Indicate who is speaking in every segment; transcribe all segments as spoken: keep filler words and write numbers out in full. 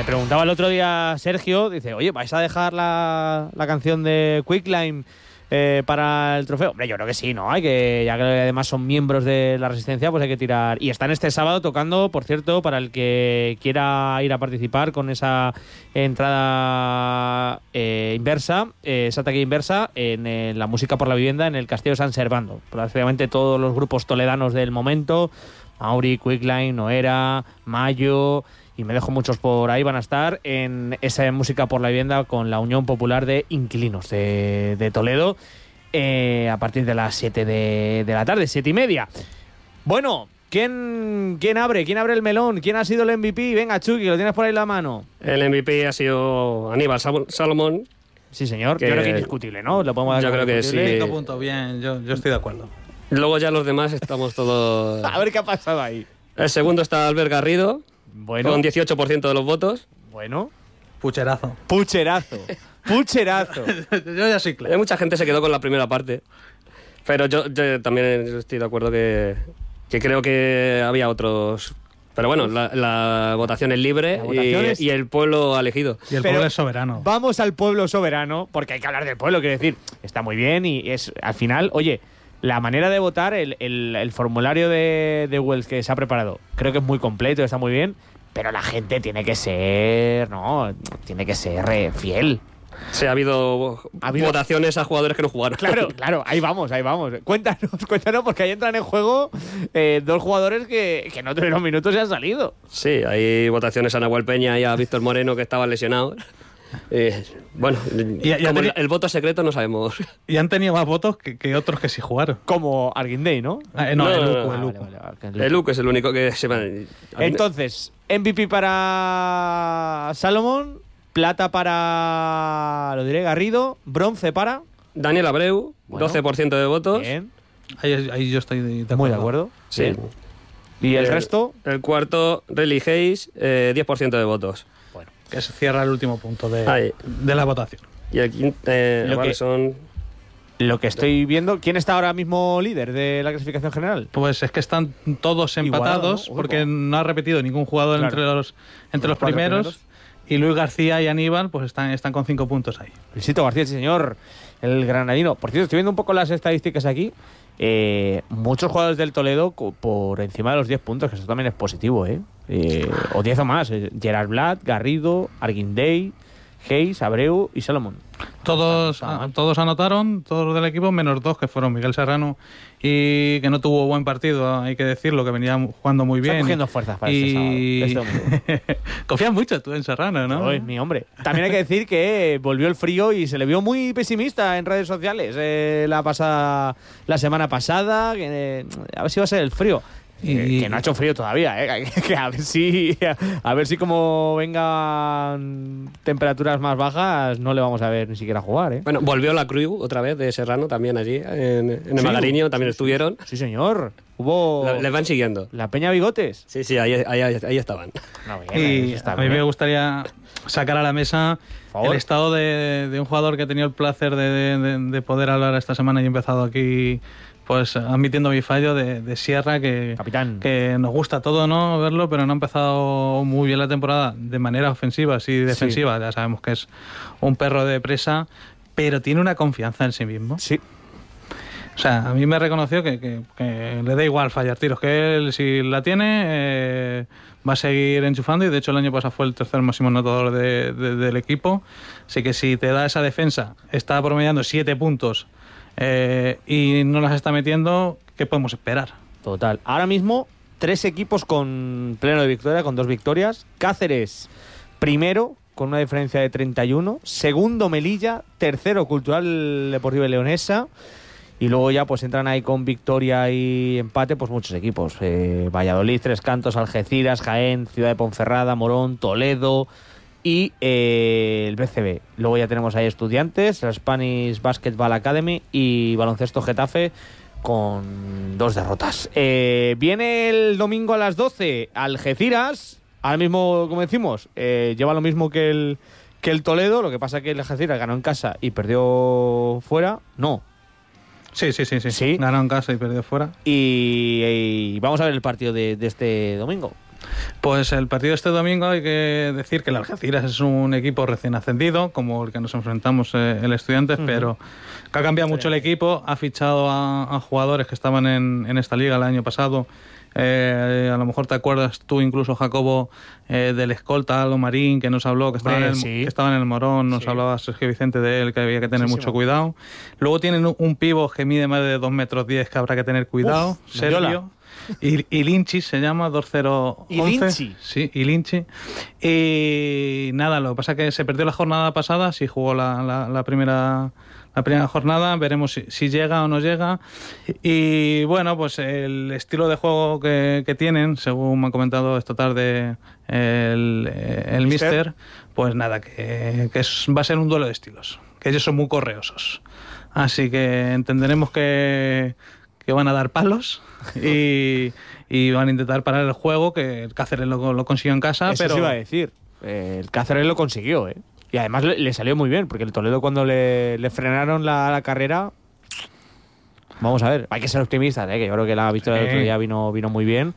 Speaker 1: preguntaba el otro día Sergio, dice, oye, ¿vais a dejar la, la canción de Quicklime eh, para el trofeo? Hombre, yo creo que sí, ¿no? Hay que, ya que además son miembros de la Resistencia, pues hay que tirar. Y están este sábado tocando, por cierto, para el que quiera ir a participar con esa entrada eh, inversa, eh, esa taquilla inversa, en, en la música por la vivienda en el Castillo de San Servando. Prácticamente todos los grupos toledanos del momento, Mauri, Quicklime, Noera, Mayo, y me dejo muchos por ahí, van a estar en esa música por la vivienda con la Unión Popular de Inquilinos de, de Toledo eh, a partir de las siete de, de la tarde, siete y media. Bueno, ¿quién, ¿quién abre? ¿Quién abre el melón? ¿Quién ha sido el M V P? Venga, Chucky, lo tienes por ahí en la mano.
Speaker 2: El M V P ha sido Aníbal Salomón.
Speaker 1: Sí, señor.
Speaker 2: Que
Speaker 1: yo creo que es indiscutible, ¿no? Lo podemos dar
Speaker 2: yo
Speaker 1: como
Speaker 2: creo que
Speaker 1: indiscutible.
Speaker 2: sí.
Speaker 3: Cinco puntos, bien, yo, yo estoy de acuerdo.
Speaker 2: Luego ya los demás estamos todos...
Speaker 1: A ver qué ha pasado ahí.
Speaker 2: El segundo está Albert Garrido,
Speaker 1: Bueno,
Speaker 2: con dieciocho por ciento de los votos.
Speaker 1: bueno.
Speaker 3: Pucherazo.
Speaker 1: Pucherazo. Pucherazo.
Speaker 3: Yo ya soy
Speaker 2: Hay
Speaker 3: claro.
Speaker 2: mucha gente se quedó con la primera parte. Pero yo, yo también estoy de acuerdo que, que creo que había otros... Pero bueno, la, la votación es libre
Speaker 1: La votación
Speaker 2: y,
Speaker 1: es-
Speaker 2: y el pueblo ha elegido.
Speaker 3: Y el
Speaker 1: Pero
Speaker 3: pueblo es soberano.
Speaker 1: Vamos al pueblo soberano, porque hay que hablar del pueblo, quiero decir, está muy bien y es, al final, oye, la manera de votar, el, el- el formulario de, de Wells que se ha preparado, creo que es muy completo, está muy bien, pero la gente tiene que ser, no, tiene que ser eh, fiel.
Speaker 2: Sí, ha habido,
Speaker 1: Ha habido-
Speaker 2: votaciones a jugadores que no jugaron.
Speaker 1: Claro, claro, ahí vamos, ahí vamos. Cuéntanos, cuéntanos, porque ahí entran en juego eh, dos jugadores que, que no tuvieron minutos y han salido.
Speaker 2: Sí, hay votaciones a Nahuel Peña y a Víctor Moreno que estaban lesionados. Eh, bueno,
Speaker 3: Y- y
Speaker 2: como
Speaker 3: ha teni-
Speaker 2: el, el voto secreto no sabemos.
Speaker 3: Y han tenido más votos que, que otros que sí jugaron.
Speaker 1: Como Arguindey, ¿no?
Speaker 3: Ah, eh, no,
Speaker 2: No,
Speaker 3: el
Speaker 2: no,
Speaker 3: Luco,
Speaker 2: no,
Speaker 3: el
Speaker 1: Ah,
Speaker 3: Luco.
Speaker 1: vale, vale, vale,
Speaker 2: El Luke es el único que se va.
Speaker 1: Entonces, M V P para Salomón, plata para, lo diré, Garrido, bronce para...
Speaker 2: Daniel Abreu,
Speaker 1: Bueno.
Speaker 2: doce por ciento de votos.
Speaker 1: Bien,
Speaker 3: Ahí, ahí yo estoy de, de acuerdo.
Speaker 1: muy de acuerdo.
Speaker 2: Sí.
Speaker 1: Bien. ¿Y el
Speaker 2: Eh,
Speaker 1: resto?
Speaker 2: El cuarto, Riley Hayes, eh, diez por ciento de votos.
Speaker 1: Bueno,
Speaker 3: Que se cierra el último punto de,
Speaker 2: Ahí.
Speaker 3: de la votación.
Speaker 2: Y el quinto, eh,
Speaker 1: Lo
Speaker 2: vale,
Speaker 1: que-
Speaker 2: son.
Speaker 1: lo que estoy viendo... ¿Quién está ahora mismo líder de la clasificación general?
Speaker 3: Pues es que están todos
Speaker 1: Igualado,
Speaker 3: empatados
Speaker 1: ¿no? Uy,
Speaker 3: porque
Speaker 1: bueno.
Speaker 3: no ha repetido ningún jugador
Speaker 1: Claro.
Speaker 3: entre los entre
Speaker 1: Los
Speaker 3: los
Speaker 1: cuatro
Speaker 3: primeros,
Speaker 1: primeros.
Speaker 3: y Luis García y Aníbal pues están, están con cinco puntos ahí.
Speaker 1: Luisito García, sí señor, el granadino. Por cierto, estoy viendo un poco las estadísticas aquí. Eh, muchos jugadores del Toledo co- por encima de los diez puntos, que eso también es positivo, ¿eh? Eh, o diez o más. eh, Gerard Blatt, Garrido, Arguindey, Hayes, Abreu y Salomón.
Speaker 3: Todos,
Speaker 1: está mal.
Speaker 3: a- todos anotaron, todos del equipo, menos dos que fueron Miguel Serrano y que no tuvo buen partido, hay que decirlo, que venía jugando muy
Speaker 1: Está
Speaker 3: bien.
Speaker 1: cogiendo fuerzas para
Speaker 3: y...
Speaker 1: este sábado, este
Speaker 3: Confías mucho tú en Serrano, ¿no?
Speaker 1: No, es mi hombre. También hay que decir que volvió el frío y se le vio muy pesimista en redes sociales eh, la pasada, la semana pasada. Que, eh, a ver si va a ser el frío.
Speaker 3: Y-
Speaker 1: Eh, que no ha hecho frío todavía, ¿eh? Que, que a ver si a ver si como vengan temperaturas más bajas no le vamos a ver ni siquiera jugar, ¿eh?
Speaker 2: Bueno, volvió la crew otra vez de Serrano también allí, en, en el
Speaker 1: Sí,
Speaker 2: Magariño, también
Speaker 1: sí,
Speaker 2: estuvieron.
Speaker 1: Sí, señor. Hubo
Speaker 2: La- Les van siguiendo.
Speaker 1: la Peña Bigotes.
Speaker 2: Sí, sí, ahí, ahí, ahí estaban.
Speaker 1: No, bien,
Speaker 3: Y
Speaker 1: eso está
Speaker 3: a mí
Speaker 1: bien.
Speaker 3: me gustaría sacar a la mesa
Speaker 1: favor.
Speaker 3: el estado de, de un jugador que he tenido el placer de, de- de poder hablar esta semana y he empezado aquí pues admitiendo mi fallo de, de Sierra, que,
Speaker 1: Capitán.
Speaker 3: que nos gusta todo no verlo, pero no ha empezado muy bien la temporada de manera ofensiva, sí defensiva, ya sabemos que es un perro de presa, pero tiene una confianza en sí mismo.
Speaker 1: Sí.
Speaker 3: O sea, a mí me reconoció que, que- que le da igual fallar tiros, que él si la tiene eh, va a seguir enchufando y de hecho el año pasado fue el tercer máximo anotador de- de- del equipo. Así que si te da esa defensa, está promediando siete puntos eh, y no las está metiendo, ¿qué podemos esperar?
Speaker 1: Total. Ahora mismo, tres equipos con pleno de victoria, con dos victorias. Cáceres, primero, con una diferencia de treinta y uno. Segundo, Melilla. Tercero, Cultural Deportiva Leonesa. Y luego ya pues entran ahí con victoria y empate pues muchos equipos. Eh, Valladolid, Tres Cantos, Algeciras, Jaén, Ciudad de Ponferrada, Morón, Toledo y eh, el B C B. Luego ya tenemos ahí Estudiantes, la Spanish Basketball Academy y Baloncesto Getafe con dos derrotas. Eh, viene el domingo a las doce Algeciras. Ahora mismo, como decimos, eh, lleva lo mismo que el, que el Toledo. Lo que pasa que el Algeciras ganó en casa y perdió fuera. No.
Speaker 3: Sí, sí, sí, sí.
Speaker 1: Sí.
Speaker 3: Ganó en casa y perdió fuera.
Speaker 1: Y, y vamos a ver el partido de, de este domingo.
Speaker 3: Pues el partido este domingo hay que decir que el Algeciras es un equipo recién ascendido, como el que nos enfrentamos eh, el Estudiantes, uh-huh. pero que ha cambiado mucho el equipo, ha fichado a, a jugadores que estaban en, en esta liga el año pasado. Eh, a lo mejor te acuerdas tú incluso, Jacobo, eh, del escolta Alo Marín, que nos habló, que estaba, en el,
Speaker 1: sí.
Speaker 3: que estaba en el Morón, nos sí. hablaba Sergio Vicente de él, que había que tener Muchísimo. mucho cuidado. Luego tienen un, un pivo que mide más de dos metros diez, que habrá que tener cuidado, Uf, Sergio. Y, y Linchi se llama dos cero once.
Speaker 1: ¿Y Linchi?
Speaker 3: Sí, y Linchi. Y nada, lo que pasa es que se perdió la jornada pasada, sí jugó la, la, la primera... La primera jornada, veremos si, si llega o no llega. Y bueno, pues el estilo de juego que, que tienen, según me ha comentado esta tarde el, el Mister, pues nada, que, que es, va a ser un duelo de estilos, que ellos son muy correosos. Así que entenderemos que, que van a dar palos y, y van a intentar parar el juego, que el Cáceres lo, lo consiguió en casa.
Speaker 1: Eso
Speaker 3: pero
Speaker 1: se iba a decir, el Cáceres lo consiguió, ¿eh? Y además le, le salió muy bien, porque el Toledo cuando le, le frenaron la, la carrera... Vamos a ver, hay que ser optimistas, ¿eh? Que yo creo que la victoria del otro día vino, vino muy bien.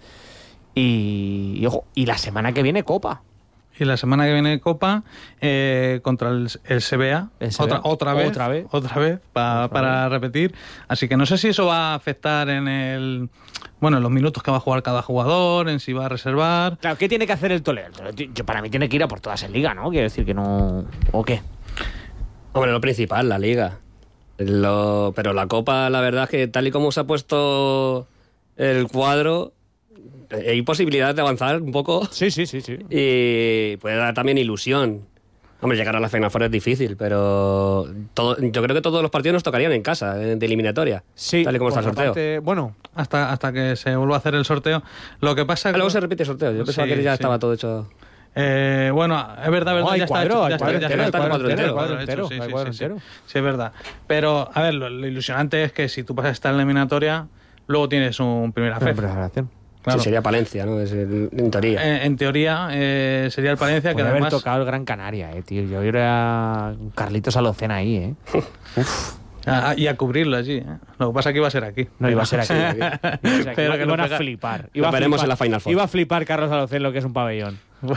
Speaker 1: Y, y, ojo, y la semana que viene Copa.
Speaker 3: Y la semana que viene Copa eh, contra el, el S B A.
Speaker 1: El S B A.
Speaker 3: Otra, otra vez.
Speaker 1: Otra vez.
Speaker 3: Otra vez pa, otra para vez. repetir. Así que no sé si eso va a afectar en el... Bueno, en los minutos que va a jugar cada jugador, en si va a reservar.
Speaker 1: Claro, ¿qué tiene que hacer el Toledo? Yo, para mí tiene que ir a por todas en Liga, ¿no? Quiero decir que no... ¿O qué?
Speaker 2: Hombre, lo principal, la Liga. Lo... Pero la Copa, la verdad es que tal y como se ha puesto el cuadro, hay posibilidad de avanzar un poco.
Speaker 1: Sí, sí, sí, sí.
Speaker 2: Y puede dar también ilusión. Hombre, llegar a la Final Four es difícil, pero todo, yo creo que todos los partidos nos tocarían en casa, de eliminatoria.
Speaker 1: Sí.
Speaker 2: Tal y como está el sorteo.
Speaker 1: Parte, bueno,
Speaker 3: hasta, hasta que se vuelva a hacer el sorteo. Lo que pasa...
Speaker 2: Ah, luego se repite el sorteo. Yo pensaba sí, que ya sí. estaba todo hecho...
Speaker 3: Eh, bueno, es verdad, verdad,
Speaker 1: no,
Speaker 3: ya
Speaker 1: cuadro,
Speaker 3: está hecho. Ya
Speaker 1: está,
Speaker 3: está,
Speaker 1: cuadro
Speaker 3: ya
Speaker 1: entero,
Speaker 3: está
Speaker 1: cuadro
Speaker 3: hecho,
Speaker 1: entero,
Speaker 3: sí,
Speaker 1: sí,
Speaker 3: sí,
Speaker 1: sí, sí.
Speaker 3: sí, es verdad. Pero, a ver, lo, lo ilusionante es que si tú pasas a estar en la eliminatoria, luego tienes un primera fe.
Speaker 2: Claro. Sí, sería Palencia, ¿no? Es el, en teoría.
Speaker 3: En, en teoría eh, sería el Palencia,
Speaker 1: puede
Speaker 3: que
Speaker 1: haber
Speaker 3: además...
Speaker 1: tocado el Gran Canaria, eh, tío. Yo iría a Carlitos Alocena ahí, eh. Uf.
Speaker 3: A, y a cubrirlo allí, ¿eh? Lo que pasa es que iba a ser aquí.
Speaker 1: No, iba a ser aquí. Iba a ser aquí. Pero iba, iban a flipar.
Speaker 2: Iba lo a veremos flipar. En la Final Four.
Speaker 1: Iba a flipar Carlos Alocena lo que es un pabellón.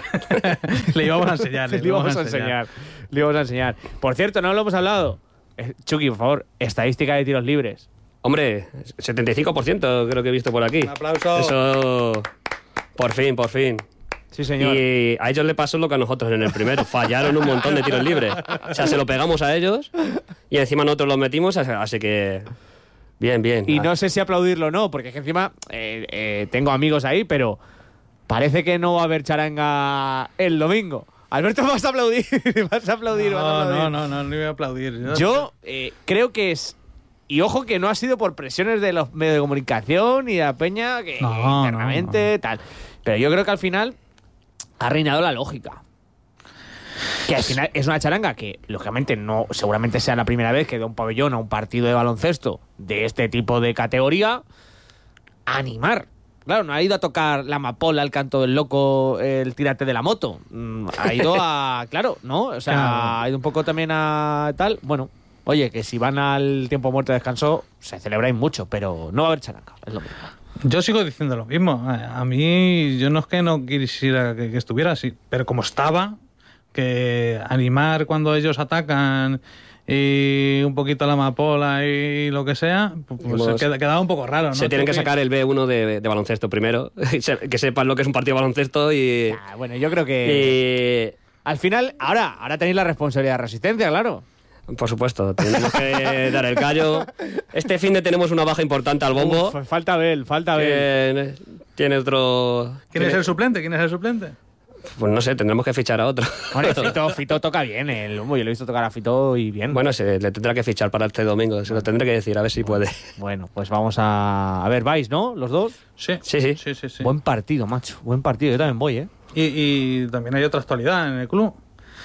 Speaker 3: Le íbamos a enseñar.
Speaker 1: Le, le íbamos a enseñar. Le íbamos a enseñar. Por cierto, no lo hemos hablado. Eh, Chucky, por favor, estadística de tiros libres.
Speaker 2: Hombre, setenta y cinco por ciento creo que he visto por aquí.
Speaker 3: Un aplauso.
Speaker 2: Eso... Por fin, por fin.
Speaker 1: Sí, señor.
Speaker 2: Y a ellos le pasó lo que a nosotros en el primero. Fallaron un montón de tiros libres. O sea, se lo pegamos a ellos y encima nosotros los metimos, así que... Bien, bien.
Speaker 1: Y no sé si aplaudirlo o no, porque es que encima eh, eh, tengo amigos ahí, pero parece que no va a haber charanga el domingo. Alberto, vas a aplaudir. Vas a aplaudir,
Speaker 3: no,
Speaker 1: vas a aplaudir.
Speaker 3: No, no, no, no voy a aplaudir.
Speaker 1: Yo, Yo eh, creo que es... Y ojo que no ha sido por presiones de los medios de comunicación y de la peña, que
Speaker 3: no,
Speaker 1: internamente,
Speaker 3: no, no.
Speaker 1: tal. Pero yo creo que al final ha reinado la lógica. Que al final es una charanga que, lógicamente, no seguramente sea la primera vez que de un pabellón a un partido de baloncesto de este tipo de categoría a animar. Claro, no ha ido a tocar la amapola, el canto del loco, el tírate de la moto. Ha ido a... Claro, ¿no? O sea, claro. Ha ido un poco también a tal... Bueno... Oye, que si van al tiempo muerto de descanso, se celebráis mucho, pero no va a haber charanga, es lo mismo.
Speaker 3: Yo sigo diciendo lo mismo. A mí, yo no es que no quisiera que, que estuviera así, pero como estaba, que animar cuando ellos atacan y un poquito la amapola y lo que sea, pues Hemos, queda, quedaba un poco raro, ¿no?
Speaker 2: Se tienen que sacar el B uno de, de baloncesto primero, que sepan lo que es un partido de baloncesto y...
Speaker 1: Ah, bueno, yo creo que... Y... Al final, ahora, ahora tenéis la responsabilidad de Resistencia, claro.
Speaker 2: Por supuesto, tenemos que dar el callo. Este fin de tenemos una baja importante al bombo.
Speaker 1: Uf, falta Bel, falta Bel.
Speaker 2: Tiene otro...
Speaker 3: ¿Quién es el suplente? ¿Quién es el suplente?
Speaker 2: Pues no sé, tendremos que fichar a otro.
Speaker 1: Bueno, Fito, Fito toca bien el bombo. Yo lo he visto tocar a Fito y bien.
Speaker 2: Bueno, se le tendrá que fichar para este domingo. Se lo tendré que decir, a ver si puede.
Speaker 1: Bueno, pues vamos a... A ver, ¿vais, no? ¿Los dos?
Speaker 3: Sí.
Speaker 2: Sí, sí.
Speaker 3: sí, sí, sí.
Speaker 1: Buen partido, macho. Buen partido. Yo también voy, ¿eh?
Speaker 3: Y, y también hay otra actualidad en el club.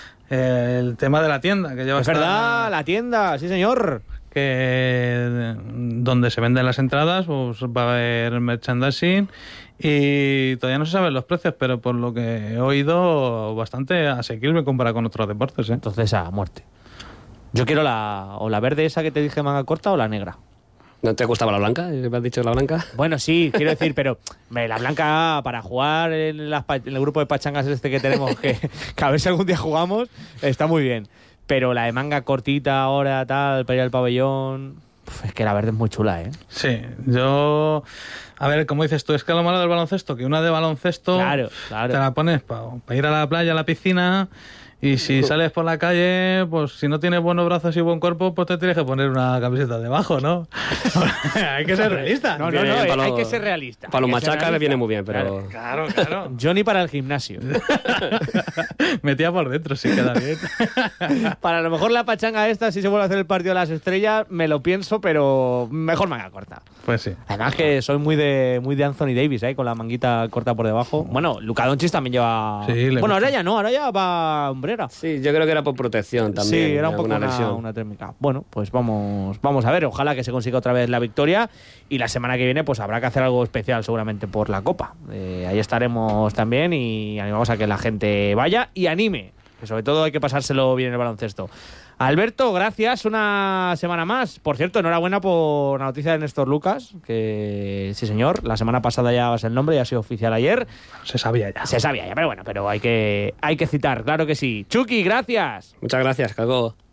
Speaker 3: El tema de la tienda, que lleva...
Speaker 1: Es verdad, la tienda, sí señor.
Speaker 3: Que donde se venden las entradas, pues va a haber merchandising y todavía no se saben los precios, pero por lo que he oído, bastante asequible comparado con otros deportes, ¿eh?
Speaker 1: Entonces, a muerte. Yo quiero la... o la verde esa que te dije manga corta o la negra.
Speaker 2: ¿No te gustaba la blanca? ¿Me has dicho la blanca?
Speaker 1: Bueno, sí, quiero decir, pero me, la blanca para jugar en, las, en el grupo de pachangas este que tenemos, que, que a ver si algún día jugamos, está muy bien. Pero la de manga cortita ahora, tal, para ir al pabellón... Uf, es que la verde es muy chula, ¿eh?
Speaker 3: Sí, yo... A ver, como dices tú, es que lo malo del baloncesto, que una de baloncesto
Speaker 1: claro, claro.
Speaker 3: te la pones para pa ir a la playa, a la piscina... Y si sales por la calle, pues si no tienes buenos brazos y buen cuerpo, pues te tienes que poner una camiseta debajo, ¿no? Hay que ser realista.
Speaker 1: No, no, no, no hay que ser realista.
Speaker 2: Para los machacas le viene muy bien, pero...
Speaker 3: Claro, claro.
Speaker 1: Johnny para el gimnasio.
Speaker 3: Metía por dentro, sí queda bien.
Speaker 1: Para lo mejor la pachanga esta, si se vuelve a hacer el partido de las estrellas, me lo pienso, pero mejor manga corta.
Speaker 3: Pues sí.
Speaker 1: Además que soy muy de muy de Anthony Davis, ¿eh? Con la manguita corta por debajo. Bueno, Luka Doncic también lleva...
Speaker 3: Sí, le
Speaker 1: bueno,
Speaker 3: gusta.
Speaker 1: ahora ya no, ahora ya va hombrera.
Speaker 2: Sí, yo creo que era por protección también.
Speaker 1: Sí, era un poco una,
Speaker 2: lesión.
Speaker 1: una térmica. Bueno, pues vamos, vamos a ver. Ojalá que se consiga otra vez la victoria. Y la semana que viene, pues habrá que hacer algo especial seguramente por la Copa. Eh, ahí estaremos también y animamos a que la gente vaya y anime. Que sobre todo hay que pasárselo bien en el baloncesto. Alberto, gracias una semana más. Por cierto, enhorabuena por la noticia de Néstor Lucas, que sí señor, la semana pasada ya vas el nombre, ya ha sido oficial ayer.
Speaker 3: Se sabía ya.
Speaker 1: Se sabía ya, pero bueno, pero hay que, hay que citar, claro que sí. Chucky, gracias.
Speaker 2: Muchas gracias, Calvo.